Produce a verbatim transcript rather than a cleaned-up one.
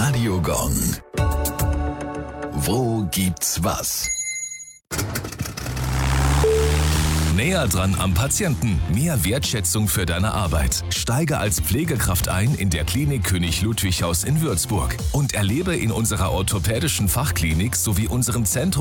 Radiogong. Wo gibt's was? Näher dran am Patienten. Mehr Wertschätzung für deine Arbeit. Steige als Pflegekraft ein in der Klinik König Ludwig Haus in Würzburg und erlebe in unserer orthopädischen Fachklinik sowie unserem Zentrum